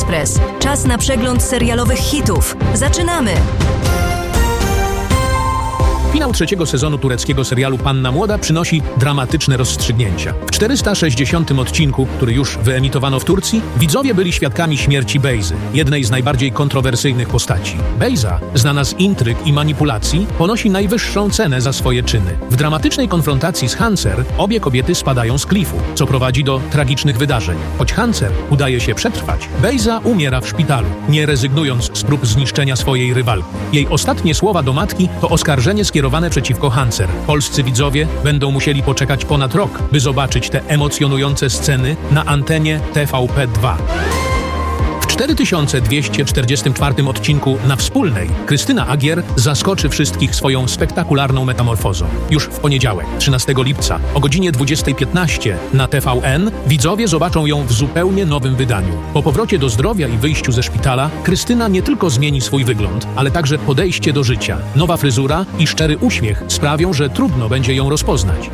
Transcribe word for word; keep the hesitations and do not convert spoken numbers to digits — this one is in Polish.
Express. Czas na przegląd serialowych hitów. Zaczynamy! Finał trzeciego sezonu tureckiego serialu Panna Młoda przynosi dramatyczne rozstrzygnięcia. W czterysta sześćdziesiątym odcinku, który już wyemitowano w Turcji, widzowie byli świadkami śmierci Bejzy, jednej z najbardziej kontrowersyjnych postaci. Bejza, znana z intryg i manipulacji, ponosi najwyższą cenę za swoje czyny. W dramatycznej konfrontacji z Hanser obie kobiety spadają z klifu, co prowadzi do tragicznych wydarzeń. Choć Hanser udaje się przetrwać, Bejza umiera w szpitalu, nie rezygnując z prób zniszczenia swojej rywalki. Jej ostatnie słowa do matki to oskarżenie skierowane przeciwko Hanser. Polscy widzowie będą musieli poczekać ponad rok, by zobaczyć te emocjonujące sceny na antenie T V P dwa. W cztery tysiące dwieście czterdziestym czwartym odcinku Na Wspólnej Krystyna Agier zaskoczy wszystkich swoją spektakularną metamorfozą. Już w poniedziałek, trzynastego lipca o godzinie dwudziestej piętnaście na T V N widzowie zobaczą ją w zupełnie nowym wydaniu. Po powrocie do zdrowia i wyjściu ze szpitala Krystyna nie tylko zmieni swój wygląd, ale także podejście do życia. Nowa fryzura i szczery uśmiech sprawią, że trudno będzie ją rozpoznać.